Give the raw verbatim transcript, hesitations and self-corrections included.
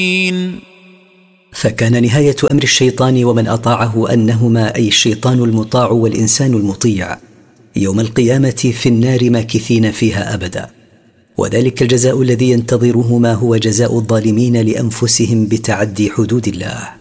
فكان نهاية أمر الشيطان ومن أطاعه أنهما، أي الشيطان المطاع والإنسان المطيع، يوم القيامة في النار ماكثين فيها أبدا. وذلك الجزاء الذي ينتظرهما هو جزاء الظالمين لأنفسهم بتعدي حدود الله.